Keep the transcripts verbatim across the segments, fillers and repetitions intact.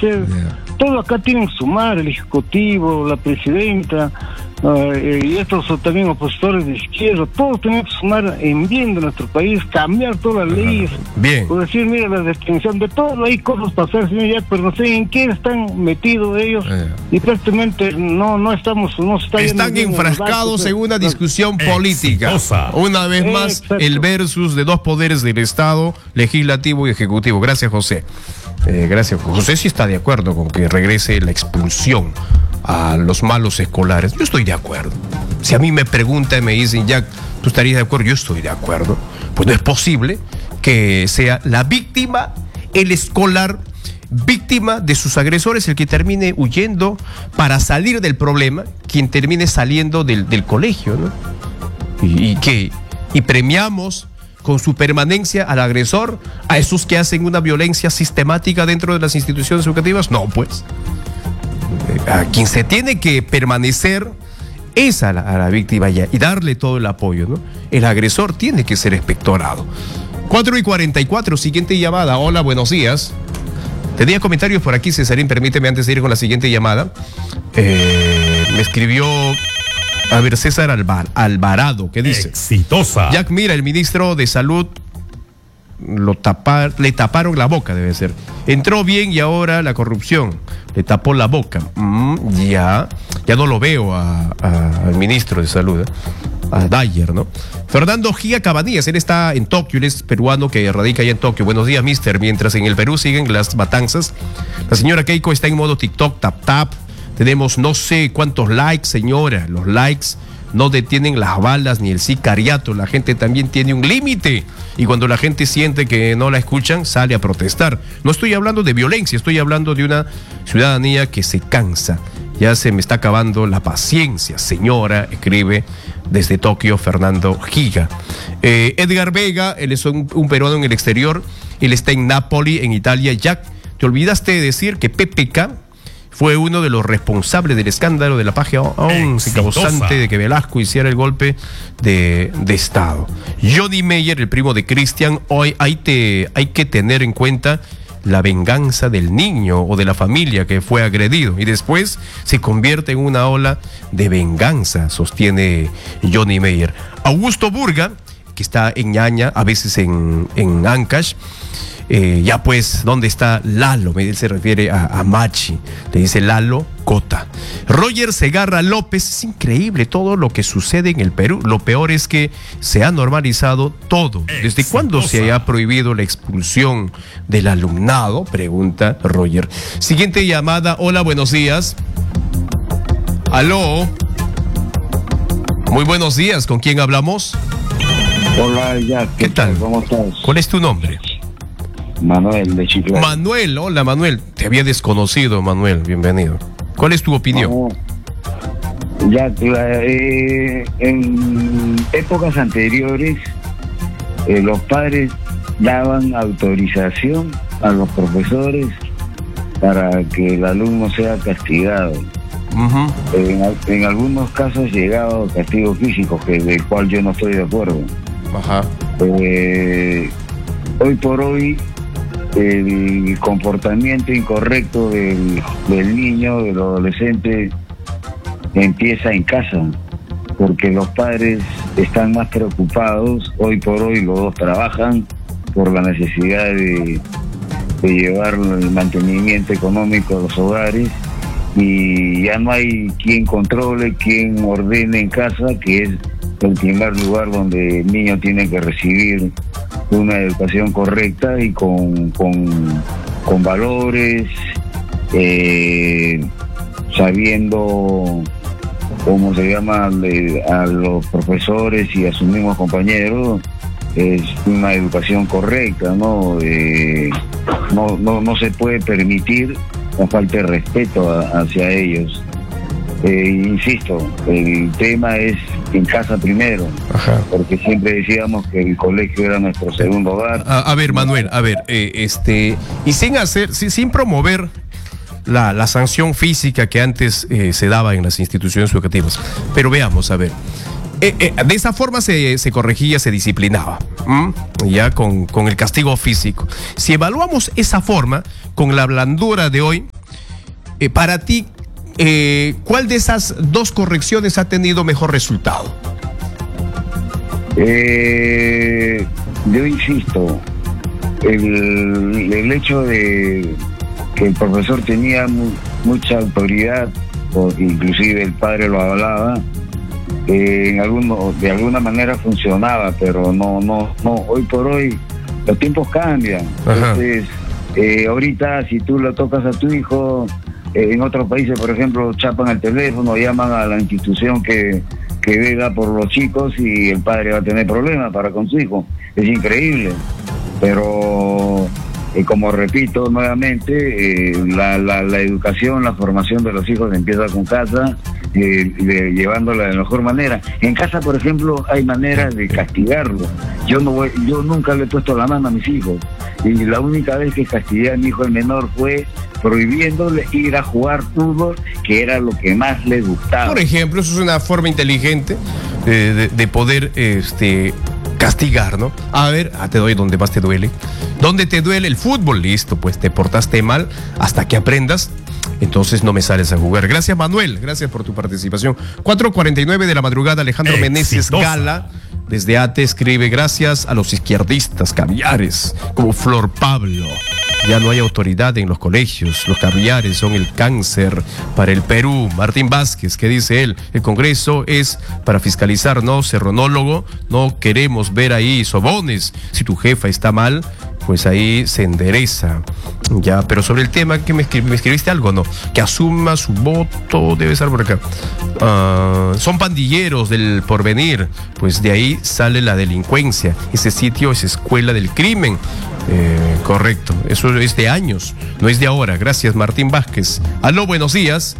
ser. Yeah. Todo acá tienen que sumar, el Ejecutivo, la Presidenta, uh, y estos son también opositores de izquierda, todos tenemos que sumar en bien de nuestro país, cambiar todas las leyes. Bien. Por decir, mira, la distinción de todo, hay cosas para hacer, señor Jack, pero no sé en qué están metidos ellos, yeah. y prácticamente no, no estamos, no está Están enfrascados en una discusión política. Exitosa. Una vez más, Exacto. el versus de dos poderes del Estado, legislativo y ejecutivo. Gracias, José. Eh, gracias. José sí está de acuerdo con que regrese la expulsión a los malos escolares. Yo estoy de acuerdo. Si a mí me preguntan y me dicen, Jack, ¿tú estarías de acuerdo? Yo estoy de acuerdo. Pues no es posible que sea la víctima, el escolar, víctima de sus agresores, el que termine huyendo para salir del problema, quien termine saliendo del, del colegio, ¿no? Y, y que y premiamos con su permanencia al agresor, a esos que hacen una violencia sistemática dentro de las instituciones educativas. No, pues a quien se tiene que permanecer es a la, a la víctima ya, y darle todo el apoyo, ¿no? El agresor tiene que ser expectorado. cuatro y cuarenta y cuatro, siguiente llamada. Hola, buenos días. Tenía comentarios por aquí, Cesarín, permíteme antes de ir con la siguiente llamada. Eh, me escribió, a ver, César Alvar, Alvarado, ¿qué dice? Exitosa. Jack, mira, el ministro de Salud lo tapar, le taparon la boca, debe ser. Entró bien y ahora la corrupción le tapó la boca. Mm, ya, ya no lo veo a, a, al ministro de Salud, ¿eh? A Dyer, ¿no? Fernando Gia Cabanillas, él está en Tokio, él es peruano que radica allá en Tokio. Buenos días, mister. Mientras en el Perú siguen las matanzas, la señora Keiko está en modo TikTok, tap tap. Tenemos no sé cuántos likes, señora. Los likes no detienen las balas ni el sicariato. La gente también tiene un límite. Y cuando la gente siente que no la escuchan, sale a protestar. No estoy hablando de violencia, estoy hablando de una ciudadanía que se cansa. Ya se me está acabando la paciencia, señora, escribe desde Tokio Fernando Giga. Eh, Edgar Vega, él es un, un peruano en el exterior. Él está en Nápoli, en Italia. Jack, te olvidaste de decir que P P K fue uno de los responsables del escándalo de la página once, causante de que Velasco hiciera el golpe de, de Estado. Johnny Meyer, el primo de Cristian, hoy hay, te, hay que tener en cuenta la venganza del niño o de la familia que fue agredido y después se convierte en una ola de venganza, sostiene Johnny Meyer. Augusto Burga, que está en Ñaña, a veces en, en Ancash. Eh, ya pues, ¿dónde está Lalo? Él se refiere a, a Machi, le dice Lalo Cota. Roger Segarra López, es increíble todo lo que sucede en el Perú. Lo peor es que se ha normalizado todo. ¿Desde cuándo se ha prohibido la expulsión del alumnado? Pregunta Roger. Siguiente llamada. Hola, buenos días. Aló. Muy buenos días, ¿con quién hablamos? Hola, Jack. ¿Qué, ¿Qué tal? ¿Cómo estás? ¿Cuál es tu nombre? Manuel de Chiclayo. Manuel, hola Manuel. Te había desconocido, Manuel, bienvenido. ¿Cuál es tu opinión? No, ya, eh, en épocas anteriores eh, los padres daban autorización a los profesores para que el alumno sea castigado. Uh-huh. En, en algunos casos llegaba a castigo físico, que del cual yo no estoy de acuerdo. Ajá. Eh, hoy por hoy el comportamiento incorrecto del, del niño, del adolescente, empieza en casa, porque los padres están más preocupados. Hoy por hoy los dos trabajan por la necesidad de, de llevar el mantenimiento económico de los hogares, y ya no hay quien controle, quien ordene en casa, que es el primer lugar donde el niño tiene que recibir una educación correcta y con, con, con valores, eh, sabiendo cómo se llama de, a los profesores y a sus mismos compañeros. Es una educación correcta, ¿no? Eh, no, no, no se puede permitir la falta de respeto a, hacia ellos. Eh, insisto, el tema es en casa primero. Ajá. Porque siempre decíamos que el colegio era nuestro segundo hogar. A, a ver, Manuel, a ver, eh, este, y sin hacer, sin, sin promover la, la sanción física que antes eh, se daba en las instituciones educativas, pero veamos, a ver, Eh, eh, de esa forma se, se corregía, se disciplinaba, ¿m? ya con, con el castigo físico. Si evaluamos esa forma con la blandura de hoy, eh, para ti, eh, ¿cuál de esas dos correcciones ha tenido mejor resultado? Eh, yo insisto, el, el hecho de que el profesor tenía mu, mucha autoridad, o inclusive el padre lo hablaba, eh, en alguno, de alguna manera funcionaba, pero no, no, no, hoy por hoy los tiempos cambian. Ajá. Entonces, eh, ahorita si tú le tocas a tu hijo, eh, en otros países, por ejemplo, chapan el teléfono, llaman a la institución que, que vela por los chicos y el padre va a tener problemas para con su hijo. Es increíble, pero eh, como repito nuevamente, eh, la, la, la educación, la formación de los hijos empieza con casa, eh, de, llevándola de la mejor manera. En casa, por ejemplo, hay maneras de castigarlo. Yo no voy, yo nunca le he puesto la mano a mis hijos, y la única vez que castigué a mi hijo el menor fue prohibiéndole ir a jugar fútbol, que era lo que más le gustaba. Por ejemplo, eso es una forma inteligente eh, de, de poder este, castigar, ¿no? A ver, ah, te doy donde más te duele. ¿Dónde te duele el fútbol? Listo, pues te portaste mal hasta que aprendas. Entonces no me sales a jugar. Gracias, Manuel. Gracias por tu participación. cuatro cuarenta y nueve de la madrugada, Alejandro Meneses Gala, desde ATE, escribe: gracias a los izquierdistas caviares, como Flor Pablo. Ya no hay autoridad en los colegios. Los caviares son el cáncer para el Perú. Martín Vázquez, ¿qué dice él? El Congreso es para fiscalizar, no serronólogo. No queremos ver ahí sobones. Si tu jefa está mal, pues ahí se endereza. Ya, pero sobre el tema, que me, escri- me escribiste algo, ¿no? Que asuma su voto, debe estar por acá. Uh, son pandilleros del porvenir, pues de ahí sale la delincuencia. Ese sitio es escuela del crimen. Eh, correcto, eso es de años, no es de ahora. Gracias, Martín Vázquez. Aló, buenos días.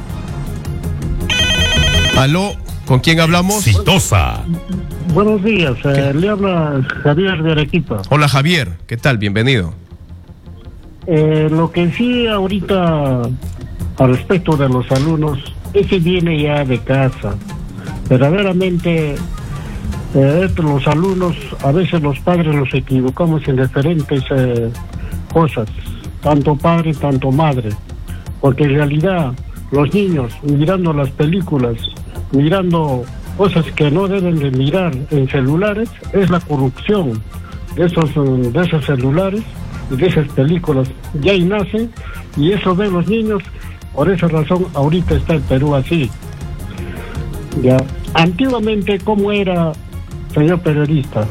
Aló, ¿con quién hablamos? Exitosa. Buenos días, eh, le habla Javier de Arequipa. Hola, Javier, ¿qué tal? Bienvenido. Eh, lo que sí ahorita al respecto de los alumnos, ese viene ya de casa. Verdaderamente, eh, los alumnos, a veces los padres nos equivocamos en diferentes eh, cosas, tanto padre, tanto madre, porque en realidad los niños mirando las películas, mirando cosas que no deben de mirar en celulares, es la corrupción de esos, de esos celulares y de esas películas. Ya ahí nacen y eso ven los niños. Por esa razón ahorita está el Perú así. Ya. Antiguamente, ¿cómo era, señor periodista?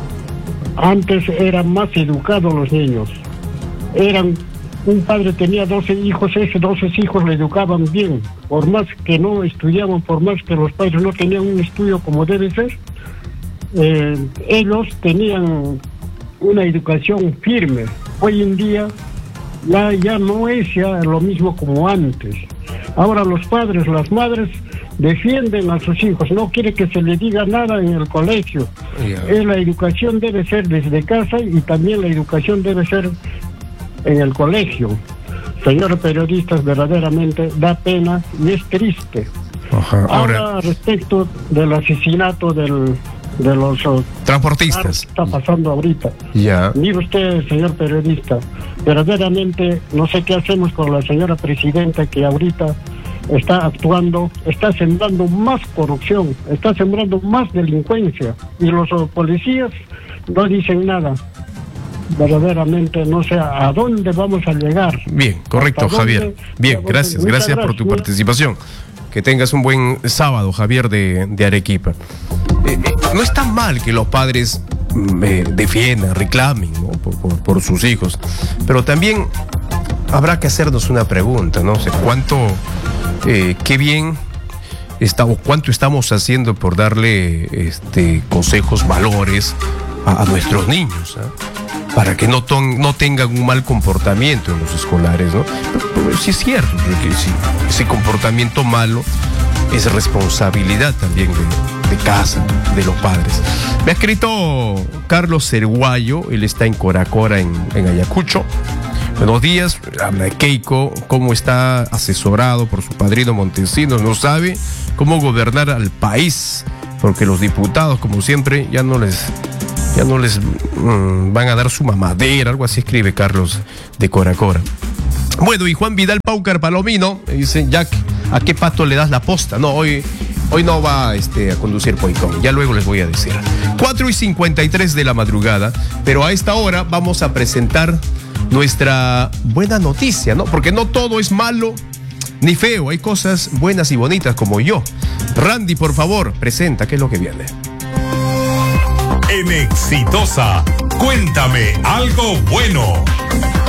Antes eran más educados los niños. Eran, un padre tenía doce hijos, esos doce hijos le educaban bien. Por más que no estudiaban, por más que los padres no tenían un estudio como debe ser, eh, ellos tenían una educación firme. Hoy en día ya, ya no es ya lo mismo como antes. Ahora los padres, las madres defienden a sus hijos, no quiere que se les diga nada en el colegio. Yeah. Eh, la educación debe ser desde casa y también la educación debe ser en el colegio. Señores periodistas, verdaderamente da pena y es triste. Ajá. Ahora, Ahora respecto del asesinato del de los uh, transportistas, está pasando ahorita. Ya. Mire usted, señor periodista, verdaderamente no sé qué hacemos con la señora presidenta que ahorita está actuando, está sembrando más corrupción, está sembrando más delincuencia y los uh, policías no dicen nada. Verdaderamente no sé a dónde vamos a llegar. Bien, correcto, Javier. Bien, gracias, gracias por tu participación. Que tengas un buen sábado, Javier de, de Arequipa. Eh, eh, no está mal que los padres eh, defiendan, reclamen, ¿no? por, por, por sus hijos, pero también habrá que hacernos una pregunta, ¿no? O sea, ¿cuánto, eh, qué bien está, o cuánto estamos haciendo por darle este, consejos, valores a, a nuestros niños, ¿eh? Para que no, ton, no tengan un mal comportamiento en los escolares, ¿no? Pero, pero sí es cierto, que sí, ese comportamiento malo es responsabilidad también de, de casa, de los padres. Me ha escrito Carlos Cerguayo, él está en Coracora, en, en Ayacucho. Buenos días, habla de Keiko, cómo está asesorado por su padrino Montesinos, no sabe cómo gobernar al país. porque los diputados, como siempre, ya no les, ya no les mmm, van a dar su mamadera, algo así escribe Carlos de Coracora. Bueno, y Juan Vidal Paucar Palomino dice, Jack, ¿a qué pato le das la posta? No, hoy, hoy no va este, a conducir Poicón, ya luego les voy a decir. cuatro y cincuenta y tres de la madrugada, pero a esta hora vamos a presentar nuestra buena noticia, ¿no? Porque no todo es malo ni feo, hay cosas buenas y bonitas como yo. Randy, por favor, presenta qué es lo que viene. En Exitosa, cuéntame algo bueno.